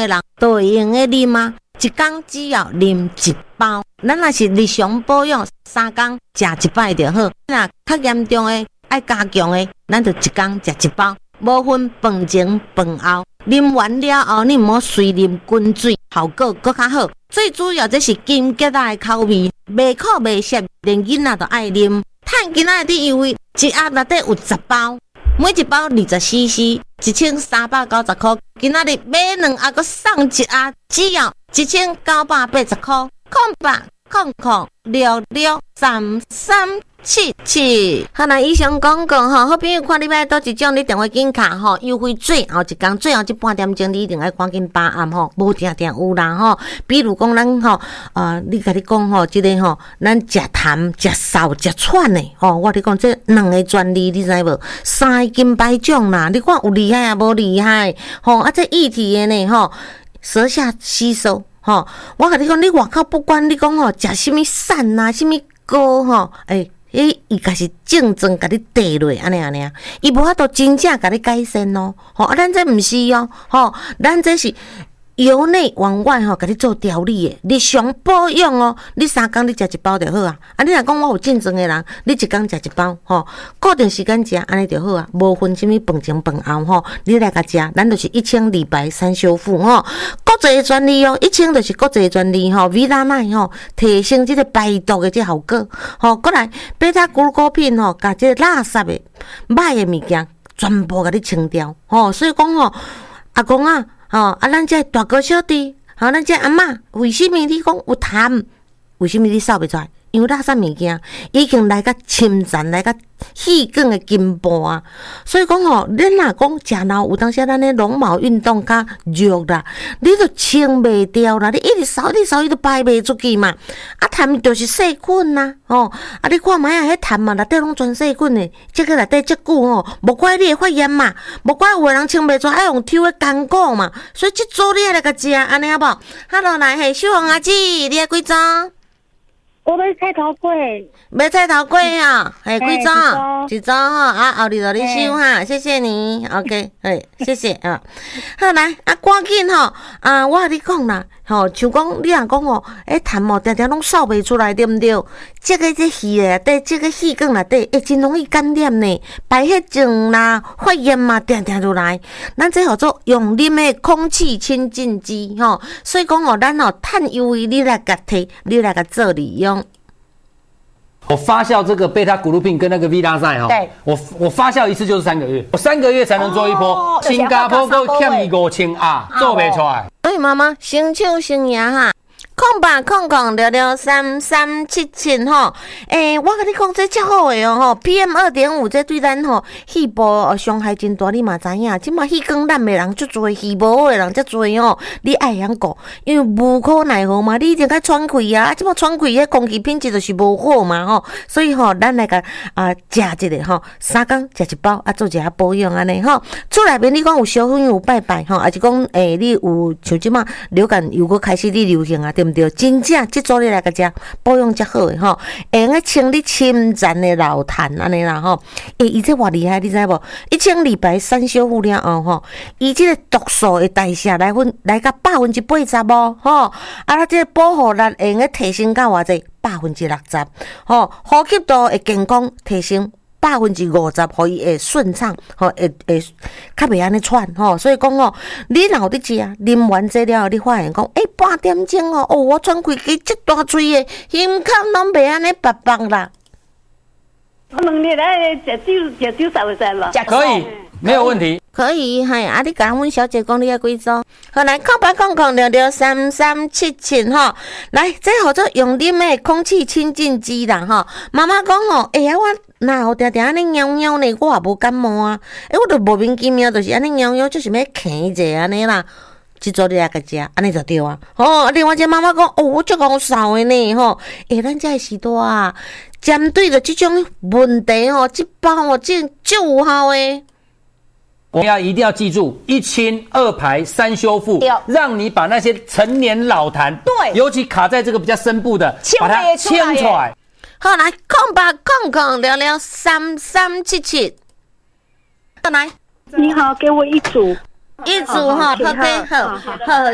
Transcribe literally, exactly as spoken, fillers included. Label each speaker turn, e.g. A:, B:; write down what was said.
A: 的人都会用的啉啊，一天只要啉一包。咱若是日常保养，三天食一摆就好。若较严重的爱加强的，咱就一天食一包，无分饭前饭后。啉完了后，你毋好随啉滚水，效果搁较好。最主要这是金桔仔的口味，袂苦袂涩，连囡仔都爱啉。趁囡仔的优惠，一盒内底有十包，每一包二十 C C， 一千三百九十块。今仔日买两盒，搁送一盒，只要一千九百八十块。空八空空六六三三七七。好啦，以上广告吼，好朋友看你买倒一种，你电话紧卡吼，优惠最后一天，最后一半点钟，你一定要赶紧把握吼，无定定有啦吼。比如讲咱吼，呃，你甲你讲吼，即、这个吼，咱食痰、食嗽、食喘的吼，我你讲这两个专利，你知无？三个金牌奖啦，你看有厉害啊，无厉害吼？啊，这液体的呢吼，舌下吸收。吼，我甲你讲，你外口不管你讲吼，食什么散啊，什么膏吼，诶、欸，伊伊家是正宗甲你滴落安尼安尼啊，伊无法度真正甲你改善咯。吼，啊，咱这毋是哦，吼，咱这是由内往外吼，甲你做调理的，日常保养哦。你三工你食一包就好啊。啊，你若讲我有正宗的人，你一工食一包吼，固定时间食安尼就好啊，无分什么饭前饭后吼，你来甲食，咱就是一清理白三修复吼，国际的专利哦，一清就是国际的专利吼，维拉奈吼提升这个排毒的这效果吼，过来贝塔骨果片吼，甲这个垃圾的歹的物件全部甲你清掉吼，所以讲吼，阿公啊。哦，啊，咱这大哥小弟，好、哦，咱这阿嬷，为什么你讲有痰？为什么你扫不出来？因为垃圾物件已经来个侵占，来个细管的根部啊。所以讲吼，咱若讲食老有当时咱咧绒毛运动较弱啦，你都清袂掉啦，你一直扫，一直扫，伊都排袂出去嘛。啊，痰就是细菌呐，吼、哦，啊，你看卖啊，迄痰嘛，内底拢全细菌的，这个内底这久吼，无怪你会发炎嘛，无怪有个人清袂出来，爱用抽的干果嘛。所以这组你爱来甲食，安尼好无？哈喽，来，嘿，秀红阿姊，你爱几组？
B: 我买菜头粿，
A: 买菜头粿啊，系几张？一张哈，啊，后日就你收哈，谢谢你 ，OK， 嘿，谢谢啊。好来，啊，赶紧吼，啊，我甲你讲啦，吼，像讲你若讲吼，诶，痰哦，定定拢扫袂出来，对毋对？这个这细内底，这个细管内底，会真容易感染呢，排血症啦、发炎嘛，定定就来。咱这叫做用啉的空气清净机吼，所以讲吼，咱吼趁优惠，你来甲摕，你来甲做利用。
C: 我发酵这个贝塔谷露品跟那个 V 拉赛哈，我我发酵一次就是三个月，我三个月才能做一波。哦、新加坡够欠一五千啊，做不出来。
A: 所以妈妈先手先牙哈。空八空空六六三三七七吼，诶、欸，我跟你讲这较好诶哦吼 ，P M 二点五这对咱吼细胞伤害真大，你嘛知影，即马细光烂诶人足多，细胞好诶人足多吼，你爱晓顾，因为无可奈何嘛，你一定该喘气啊，即马喘气迄空气品质就是无好嘛吼，所以吼，咱来个啊食一个吼，三工食一包啊，做一下保养安尼吼，厝内面你讲有烧香有拜拜吼，还是讲诶、欸，你有像即马流感又搁开始你流行啊，对毋对？真正即组你来个食保养较好诶吼，会用个清理侵占的老痰安尼啦吼。诶，伊这偌厉害，你知无？一清理白三修复了后吼，伊即个毒素的代谢来分来到百分之八十哦吼，啊，它这个保护力会用个提升到偌济？百分之六十吼，呼吸道会健康提升。百分之五十，互伊会顺畅，吼，会会较袂安尼喘，吼，所以讲吼，你若有伫食，啉完这了后，你发现讲，诶、欸，半点钟哦，哦，我喘气机这大喙诶，胸口拢袂安尼白白啦。
B: 我两日来食酒，食酒啥会使无？
C: 可以，没有问题。
A: 可以，嘿，啊，你甲阮小姐讲你要几组？好来，空八空空六六三三七七吼，来，这叫做用啉的空气清净机啦，吼。妈妈讲吼，哎呀，我若有定定安尼喵喵呢，我也无感冒啊，诶，我就莫名其妙就是安尼喵喵，就是要咳者安尼啦。即组你来甲食，安尼就对啊。吼，另外一个妈妈讲，哦，我足讲扫的呢，吼，诶，咱这时代啊，针对着即种问题吼，即包吼，真足有效诶。
C: 我们要一定要记住，一清二排三修复，让你把那些陈年老痰，对，尤其卡在这个比较深部的，把它清出来。
A: 好，来空八空空聊聊三三七七，来，
B: 你好，给我一组，
A: 一组哈，OK，好好好。